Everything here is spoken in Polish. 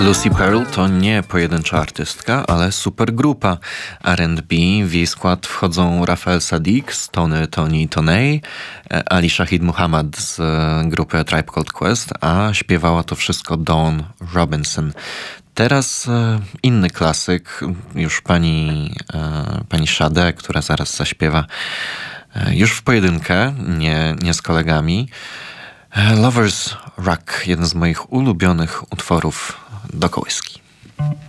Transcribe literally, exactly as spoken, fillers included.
Lucy Pearl to nie pojedyncza artystka, ale supergrupa R and B. W jej skład wchodzą Raphael Saadiq, Tony, Tony, Toney, Ali Shaheed Muhammad z grupy A Tribe Called Quest, a śpiewała to wszystko Dawn Robinson. Teraz inny klasyk, już pani, pani Sade, która zaraz zaśpiewa już w pojedynkę, nie, nie z kolegami. Lover's Rock, jeden z moich ulubionych utworów do kołyski.